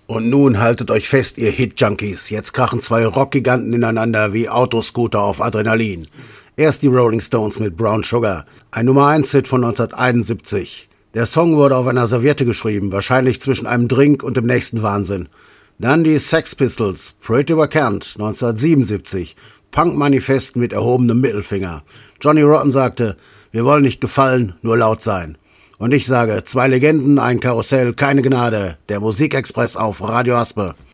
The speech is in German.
Und nun haltet euch fest, ihr Hit-Junkies. Jetzt krachen zwei Rockgiganten ineinander wie Autoscooter auf Adrenalin. Erst die Rolling Stones mit Brown Sugar, ein Nummer-1-Hit von 1971. Der Song wurde auf einer Serviette geschrieben, wahrscheinlich zwischen einem Drink und dem nächsten Wahnsinn. Dann die Sex Pistols, Pretty Vacant, 1977. Punk-Manifest mit erhobenem Mittelfinger. Johnny Rotten sagte, wir wollen nicht gefallen, nur laut sein. Und ich sage, zwei Legenden, ein Karussell, keine Gnade. Der Musikexpress auf Radio Aspe.